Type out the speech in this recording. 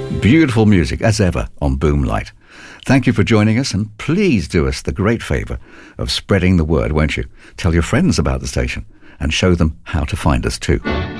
Beautiful music, as ever, on Boomlight. Thank you for joining us, and please do us the great favour of spreading the word, won't you? Tell your friends about the station and show them how to find us too.